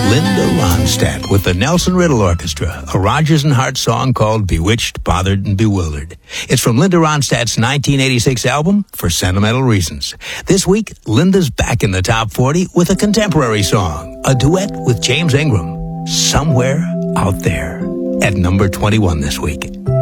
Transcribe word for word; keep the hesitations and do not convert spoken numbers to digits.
Linda Ronstadt with the Nelson Riddle Orchestra, a Rodgers and Hart song called Bewitched, Bothered, and Bewildered. It's from Linda Ronstadt's nineteen eighty-six album, For Sentimental Reasons. This week, Linda's back in the top forty with a contemporary song, a duet with James Ingram, Somewhere Out There, at number twenty-one this week.